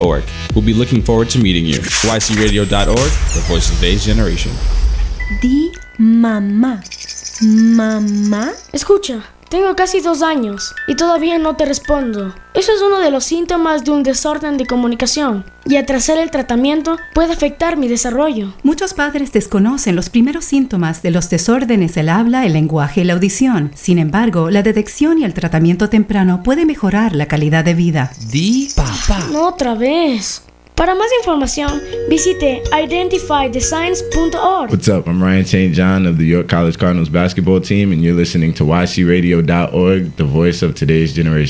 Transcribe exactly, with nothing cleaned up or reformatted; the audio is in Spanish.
We'll be looking forward to meeting you. Y C radio dot org, the voice of today's generation. Di mamá. ¿Mamá? Escucha, tengo casi dos años y todavía no te respondo. Eso es uno de los síntomas de un desorden de comunicación y atrasar el tratamiento puede afectar mi desarrollo. Muchos padres desconocen los primeros síntomas de los desórdenes del habla, el lenguaje y la audición. Sin embargo, la detección y el tratamiento temprano puede mejorar la calidad de vida. Di papá. No otra vez. Para más información, visite identify the signs dot org. What's up? I'm Ryan Saint John of the York College Cardinals basketball team, and you're listening to Y C radio dot org, the voice of today's generation.